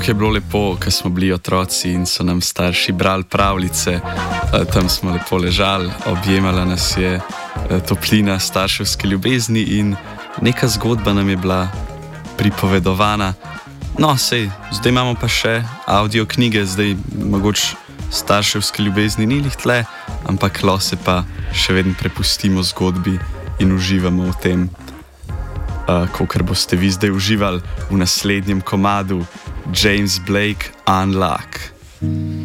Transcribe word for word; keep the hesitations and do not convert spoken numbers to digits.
kako je bilo lepo, ko smo bili otroci in so nam starši brali pravljice. Tam smo lepo ležali, objemala nas je toplina starševske ljubezni in neka zgodba nam je bila pripovedovana. No, sej, zdaj imamo pa še audio knjige, zdaj mogoče starševske ljubezni ni lih tle, ampak lo se pa še vedno prepustimo zgodbi in uživamo v tem, uh, kakor boste vi zdaj uživali v naslednjem komadu James Blake Unlock.